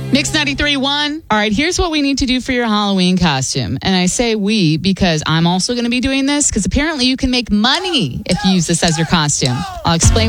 Mix 93.1. All right, here's what we need to do for your Halloween costume. And I say we because I'm also going to be doing this because apparently you can make money if you use this as your costume. I'll explain